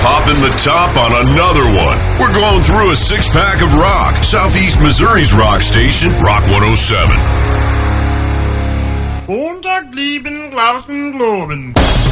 Popping the top on another one. We're going through a six-pack of rock. Southeast Missouri's rock station, Rock 107. Montag lieben, glauben, globen.